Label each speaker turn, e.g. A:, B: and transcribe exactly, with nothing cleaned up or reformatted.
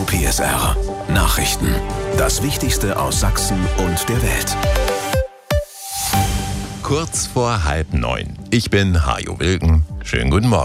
A: P S R. Nachrichten. Das Wichtigste aus Sachsen und der Welt.
B: Kurz vor halb neun. Ich bin Hajo Wilken. Schönen guten Morgen.